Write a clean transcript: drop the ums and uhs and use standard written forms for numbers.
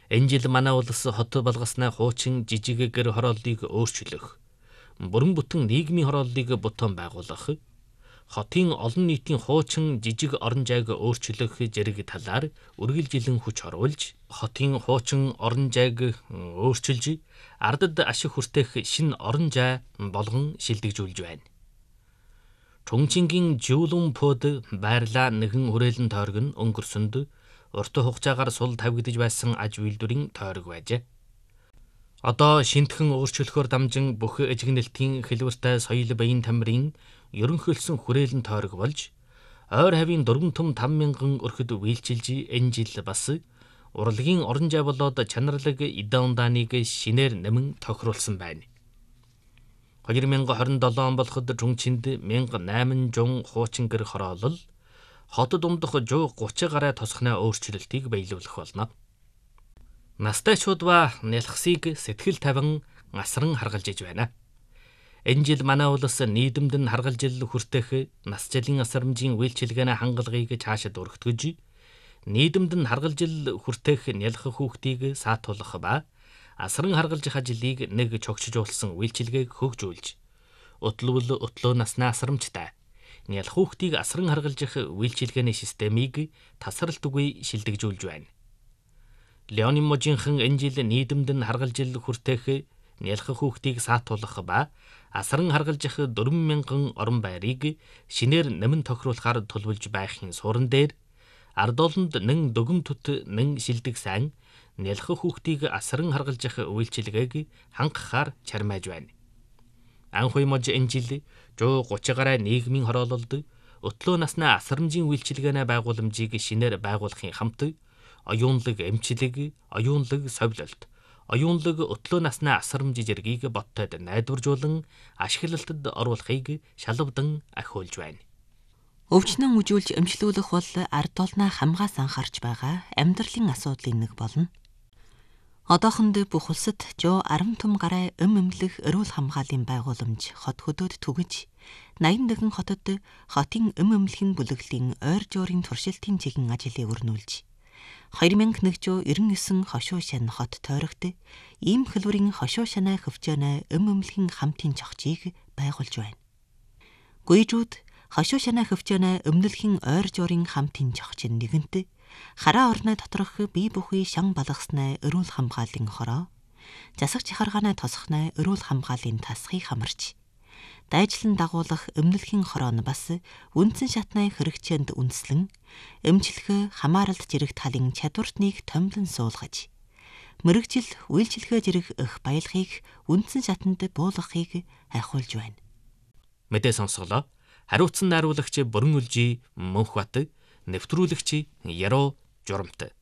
Энэ жил манай улс хот болгосноо хуучин жижиг гэр хорооллыг өөрчлөх, бүрэн бүтэн нийгмийн хорооллыг бутуун байгуулах, хотын олон нийтийн хуучин жижиг орон зайг өөрчлөх зэрэг талаар үргэлжилэн хүч оруулж, хотын хуучин орон зайг өөрчилж, ардад ашиг хүртэх шинэ орон зай болгон шилдэгжүүлж байна. Чонгчингийн Жуулунпод байрлаа нэгэн хүрээлэн тойрог нь өнгөрсөнд урт хугацаагаар сул тавигдж байсан аж үйлдвэрийн тойрог байжээ. Одоо шинтхэн өөрчлөхөөр дамжин бүх эжигнэлтийн хэлбэртэй соёл баян тамирын ерөнхийлсөн хүрээлэн тойрог болж, ойр хавийн 4-5 мянган өрхөд үйлчилж энэ жил бас урлагийн орон зай болоод чанарлаг идеонданыг шинээр нэмэн тохируулсан байна. 2027 он болоход Чонгчинд 1800 хуучин гэр хороолол, хот дундах 130 гаруй тосхны өөрчлөлтийг биелүүлэх болно. Настайчууд ба нялхсыг сэтгэл тавин асран харгалж иж байна. Энэ жил манай улс нийгэмд нь харгалжил хүртэх насжилын асрамжийн үйлчилгээний хангалагыг цаашид өргөтгөж, нийгэмд нь харгалжил хүртэх нялх хүүхдийг саатуулах ба асран харгалжих ажлыг нэг чогшжуулсан үйлчилгээг хөгжүүлж, өтлөө насны асрамжтай нялх хүүхдийг асран харгалжих үйлчилгээний системийг тасралтгүй шилдэгжүүлж байна. Леонин можинхан энэ жил нийгэмд нь харгалжил хүртэх нялх хүүхдийг саатуулах ба асран харгалжих 4,000 орон байрыг шинээр нэмэн тохируулахаар төлөвлөж байхын суурин дээр ард олонд нэн дөгөм төт нэн шилдэг сайн нялх хүүхдийг асран харгалжих үйлчилгээг хангахаар чармааж байна. Анхуй мож энэ жил 130 гаруй нийгмийн хороололд өтлөө насны асрамжийн үйлчилгээний байгууламжийг шинээр байгуулахын хамт оюунлаг эмчлэг, оюунлаг совилолт, оюунлаг өтлөө насны асрамж зэргийг боттойд найдваржуулан ашиглалтад оруулахыг шалавдан ахиулж байна. Өвчнөн үжүүлж эмчлүүлэх бол ард олноо хамгаас анхаарч байгаа амьдралын асуудлын нэг болно. Одоохонд бүх улсад 110 том гаруй эмнэлэг эрүүл хамгааллын байгууламж хот хөдөөд түгэж, 81 хотод хотын эмнэлгийн бүлэглэлийн ойр жуурын туршилтын чиглэн ажлыг өрнүүлж, 2199 хошуу шан хот тойрогт ийм хэлбэрийн хошуу шанаа хөвчөөнө эмнэлгийн хамтын зохицыг байгуулж байна. Гүйжүүд хошуу шанаа хөвчөөнө эмнэлгийн ойр жуурын хамтын зохицын нэгэнт хараа орны доторх бие бүхий шан балгаснаа эрүүл хамгааллын хороо, засаг чахаргааны тосхнаа эрүүл хамгааллын тасхыг хамарч, дайжлан дагуулах эмнэлгийн хороо нь бас үндсэн шатны хэрэгцээнд үндэслэн эмчилгээ хамааралд зэрэг талын чадвартныг томлон суулгаж, мэрэгжил үйлчилгээ зэрэг их баялагийг үндсэн шатанд буулгахыг ахиулж байна. Мэдээ сонсголоо. Хариуцсан найруулагч Бүрэн Үлжи Мөнхбат, нэвтрүүлэгч Яруу Журамт.